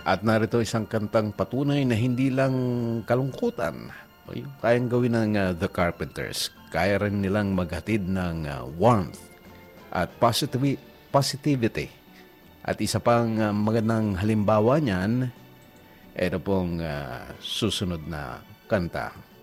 At narito isang kantang patunay na hindi lang kalungkutan. Yung kayang gawin ng The Carpenters. Kaya rin nilang maghatid ng warmth at positivity. At isa pang magandang halimbawa niyan, ito pong susunod na kanta.